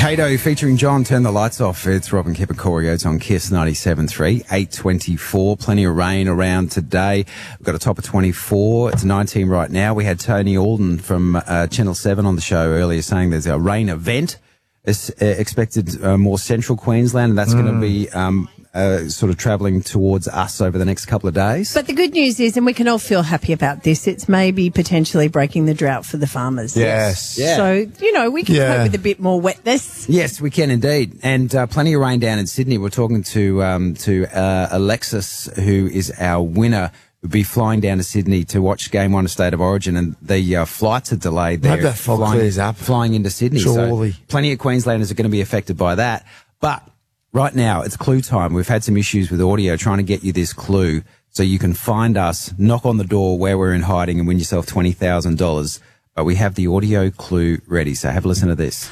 Kato featuring John, Turn the Lights Off. It's Rob and Kip and Corey Oates on Kiss 97.3, 8:24. Plenty of rain around today. We've got a top of 24. It's 19 right now. We had Tony Alden from Channel 7 on the show earlier saying there's a rain event expected more central Queensland, and that's going to be sort of travelling towards us over the next couple of days. But the good news is, and we can all feel happy about this, it's maybe potentially breaking the drought for the farmers. Yes. Yeah. So, we can cope with a bit more wetness. Yes, we can indeed. And plenty of rain down in Sydney. We're talking to Alexis, who is our winner. We'll be flying down to Sydney to watch Game 1 of State of Origin, and the flights are delayed. I hope that fog clears up. Flying into Sydney. Surely. So plenty of Queenslanders are going to be affected by that. But right now, it's clue time. We've had some issues with audio trying to get you this clue so you can find us, knock on the door where we're in hiding and win yourself $20,000. But we have the audio clue ready, so have a listen to this.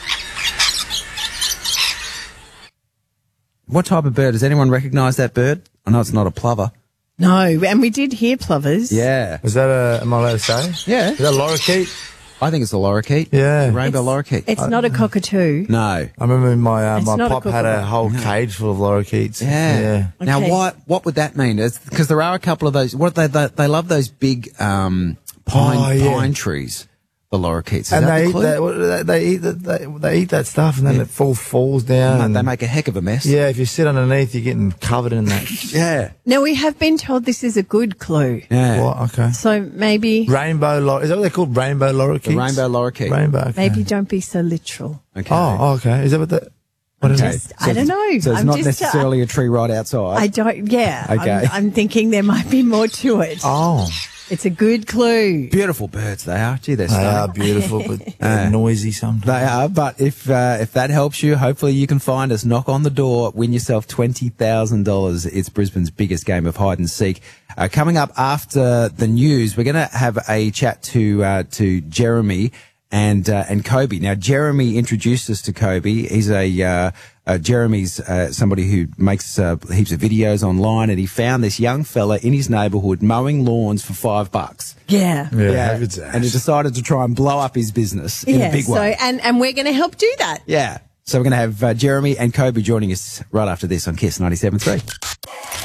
What type of bird? Does anyone recognise that bird? I know it's not a plover. No, and we did hear plovers. Yeah. Is that am I allowed to say? Yeah. Is that a lorikeet? I think it's a lorikeet. Yeah. Rainbow lorikeet. It's not a cockatoo. No. I remember my It's my not a pop had a kookaburra. whole cage full of lorikeets. Yeah. Now, Okay. what would that mean? Because there are a couple of those. What they love those big pine trees. The lorikeets. Is And that they the eat clue? that. They eat that stuff, and then it falls down. No, and they make a heck of a mess. yeah, if you sit underneath, you're getting covered in that. Yeah. Now, we have been told this is a good clue. Yeah. What? Okay. So maybe Is that what they're called? Rainbow lorikeets. The rainbow lorikeet. Rainbow. Okay. maybe don't be so literal. Okay. Oh, okay. Is that what that? What is Okay. it? I don't know. So it's I'm not just, necessarily a tree right outside. I don't, yeah. Okay. I'm thinking there might be more to it. Oh, It's a good clue. Beautiful birds they are. Gee, they're they are stunning. beautiful, but they're noisy sometimes. They are, but if that helps you, hopefully you can find us, knock on the door, win yourself $20,000. It's Brisbane's biggest game of hide and seek. Coming up after the news, we're going to have a chat to Jeremy and Kobe. Now, Jeremy introduced us to Kobe. He's Jeremy's somebody who makes heaps of videos online, and he found this young fella in his neighbourhood mowing lawns for $5. Yeah. Yeah, it's And he decided to try and blow up his business in a big way. And we're going to help do that. Yeah. So we're going to have Jeremy and Kobe joining us right after this on Kiss 97.3.